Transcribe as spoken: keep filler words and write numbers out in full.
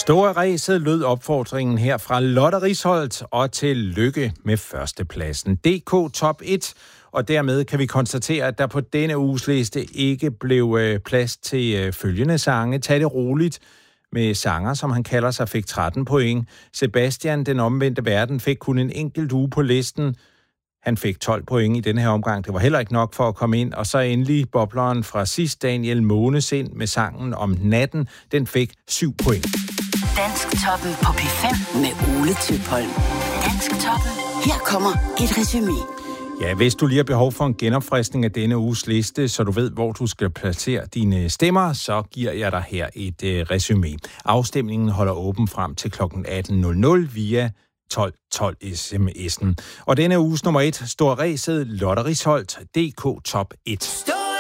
Store ræset lød opfordringen her fra Lotte Risholt, og til lykke med førstepladsen. D K Top et, og dermed kan vi konstatere, at der på denne uges liste ikke blev øh, plads til øh, følgende sange. Tag det roligt med sanger, som han kalder sig, fik tretten point. Sebastian, den omvendte verden, fik kun en enkelt uge på listen. Han fik tolv point i denne her omgang. Det var heller ikke nok for at komme ind. Og så endelig bobleren fra sidst, Daniel Månes, ind med sangen om natten. Den fik syv point. Dansktoppen på P fem med Ole Tøpholm. Dansktoppen. Her kommer et resumé. Ja, hvis du lige har behov for en genopfriskning af denne uges liste, så du ved, hvor du skal placere dine stemmer, så giver jeg dig her et øh, resumé. Afstemningen holder åben frem til klokken atten nul nul via tolv tolv sms'en. Og denne uges nummer et, Store Ræset, Lotte Risholt, D K Top et.